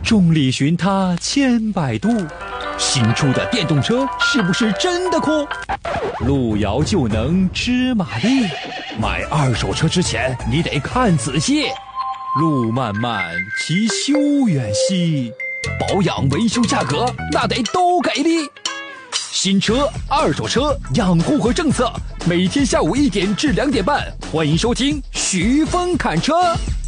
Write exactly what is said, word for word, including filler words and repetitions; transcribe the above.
众里寻他千百度，新出的电动车是不是真的酷？路遥就能知马力，买二手车之前你得看仔细。路漫漫其修远兮，保养维修价格那得都给力。新车、二手车养护和政策，每天下午一点至两点半，欢迎收听徐峰侃车。